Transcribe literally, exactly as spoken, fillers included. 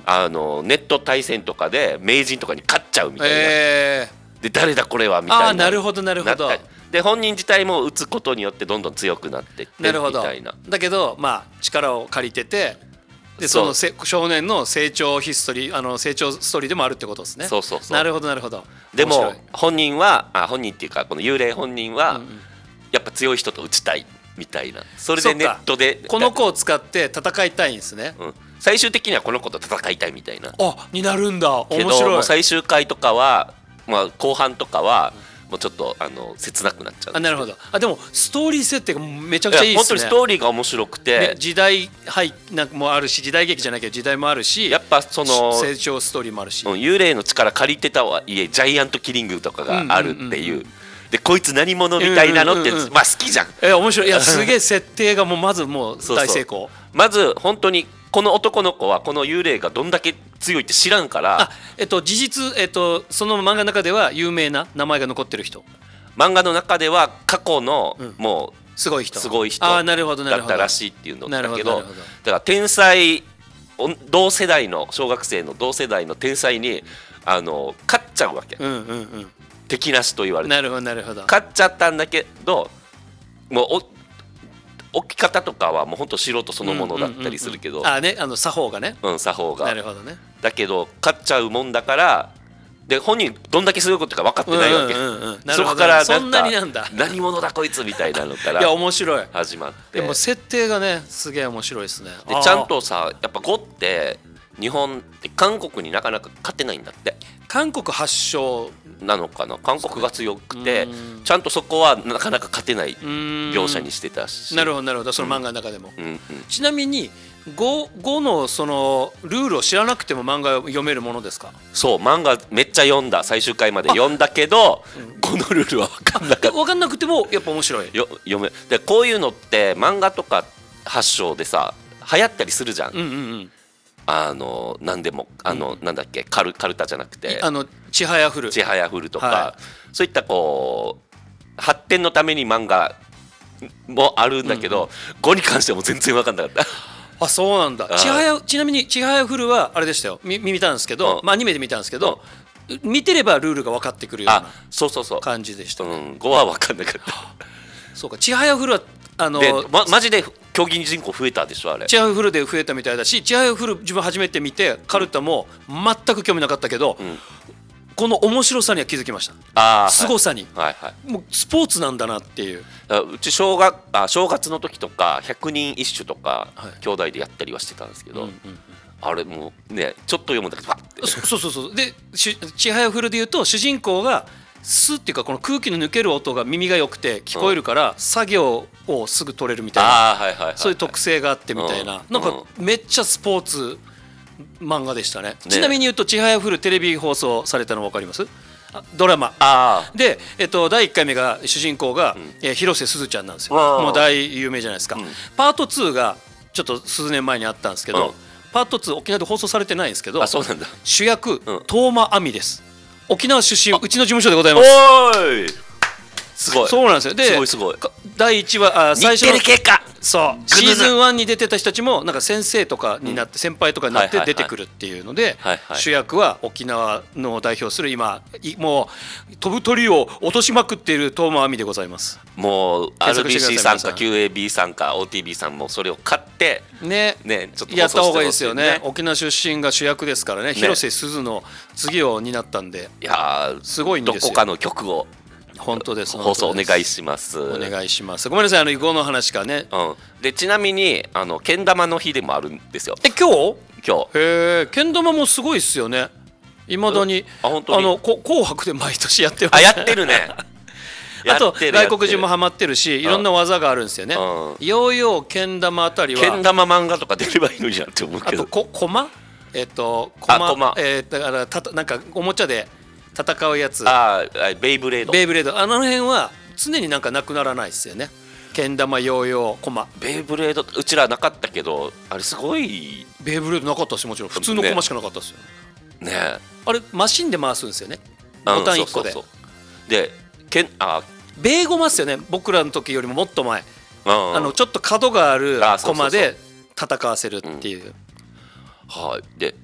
あのネット対戦とかで名人とかに勝っちゃうみたいな、 えー、 で誰だこれはみたいな。 あなるほどなるほど。 で本人自体も打つことによってどんどん強くなっていってみたいな。なるほど。 だけどまあ力を借りてて、でそのせ少年の成長ヒストリー、あの成長ストーリーでもあるってことですね。 そうそうそう。 なるほどなるほど。 でも本人はあ本人っていうかこの幽霊本人は、うんうん、やっぱ強い人と打ちたいみたいな。それでネットでこの子を使って戦いたいんですね、 うん、最終的にはこの子と戦いたいみたいなあになるんだ。面白い。 けどもう最終回とかは、まあ、後半とかは、うん、もうちょっとあの切なくなっちゃう。 あなるほど。あでもストーリー設定がめちゃくちゃいいですね。 本当にストーリーが面白くて、 ね、時代はいなんかもあるし、時代劇じゃなきゃ時代もあるし、 やっぱその成長ストーリーもあるし、 うん、幽霊の力借りてたはいえジャイアントキリングとかがあるっていう、うんうんうん、でこいつ何者みたいなのって、うんうんうん、まあ好きじゃん。 え面白い。いやすげえ設定がもうまずもう大成功。 そうそうまず本当にこの男の子はこの幽霊がどんだけ強いって知らんから。 あ、えっと、事実、えっと、その漫画の中では有名な名前が残ってる人。 漫画の中では過去のもうすごい人すごい人だったらしいっていうのだけど、だから天才同世代の小学生の同世代の天才にあの勝っちゃうわけ、うんうんうん、敵なしと言われて。 なるほどなるほど。 勝っちゃったんだけどもうお置き方とかはもう本当素人そのものだったりするけど、 あね、あの作法がね、 うん作法が。 なるほどね。 だけど勝っちゃうもんだからで本人どんだけすごいことか分かってないわけ、うんうんうん、そこからなんか何者だこいつみたいなのからいや面白い始まって。 でも設定がねすげえ面白いですね。 でちゃんとさやっぱゴって日本って韓国になかなか勝てないんだって。 韓国発祥なのかな。韓国が強くてちゃんとそこはなかなか勝てない描写にしてたし。 なるほどなるほど。その漫画の中でも、 うんうんうん、 ちなみにごのそのルールを知らなくても漫画を読めるものですか。 そう漫画めっちゃ読んだ。最終回まで読んだけど、うん、ごのルールは分かんなかった。 分かんなくてもやっぱ面白いよ読めでこういうのって漫画とか発祥でさ流行ったりするじゃん、うんうんうん、あの何でもあの、うん、なんだっけカル、カルタじゃなくてあのちはやふるちはやふるとか、 はい、 そういったこう発展のために漫画もあるんだけど、うんうん、ごに関してはもう全然分かんなかったあそうなんだ。ちはやちなみにちはやふるはあれでしたよ。見見たんですけど、うんまあ、アニメで見たんですけど、うん、見てればルールが分かってくるような感じでした、ね、 うん、ごは分かんなかったそうかちはやふるはあので、ま、マジで競技人口増えたでしょあれ。 ちはやふるで増えたみたいだし、ちはやふる自分初めて見てカルタも全く興味なかったけど、うん、この面白さには気づきました。凄さに、はいはいはい、もうスポーツなんだなっていう。 うち正月、あ正月の時とかひゃくにん一首とか、はい、兄弟でやったりはしてたんですけど、うんうんうん、あれもうねちょっと読むだけでパッてそうそうそう。でちはやふるでいうと主人公がスっていうかこの空気の抜ける音が耳が良くて聞こえるから、うん、作業をすぐ取れるみたいな、はいはいはいはい、そういう特性があってみたいな、うん、なんかめっちゃスポーツ漫画でした ね, ねちなみに言うとちはやふるテレビ放送されたの分かります？ドラマで、えっと、だいいっかいめが主人公が、うんえー、広瀬すずちゃんなんですよ。もう大有名じゃないですか、うん、パートツーがちょっと数年前にあったんですけど、うん、パートツー沖縄で放送されてないんですけど、 あそうなんだ。 主役、うん、東間亜美です。沖縄出身うちの事務所でございます。 おーいすごい。 そうなんですよ。ですごいすごい。 だいいちわあ最初の日テレ系かそうシーズンワンに出てた人たちもなんか先生とかになって、うん、先輩とかになって出てくるっていうので、はいはいはい、主役は沖縄の代表する今もう飛ぶ鳥を落としまくっている東間亜美でございます。 もう アールビーシー さんか キューエービー さんか オーティービー さんもそれを買ってねねちょっとやった方がいいですよね。沖縄出身が主役ですからね。広瀬すずの次を担ったんで、 いやすごいんですよ。 どこかの曲を本当です放送お願いします。 お願いします。ごめんなさいあの囲碁の話からね、 うん、でちなみにあのけん玉の日でもあるんですよ。 え今日今日へえけん玉もすごいっすよね。いまだに、うん、あ本当にあのこ紅白で毎年やってます、 ね、あやってるねあと外国人もハマってるしいろんな技があるんですよね、うん、ヨーヨーけん玉あたりはけん玉漫画とか出ればいいのになって思うけど、 あとこ駒えっと駒えー、だからたなんかおもちゃで戦うやつ、 あベイブレードベイブレードあの辺は常になんかなくならないですよね。けん玉ヨーヨーコマベイブレードうちらなかったけどあれすごいベイブレードなかったしもちろん普通のコマしかなかったですよね。ねあれマシンで回すんですよねボタンいっこで、うん、そうそうそうでけんあベーゴマっすよね僕らの時よりももっと前、うん、あのちょっと角があるコマで戦わせるっていう、 うん、はいで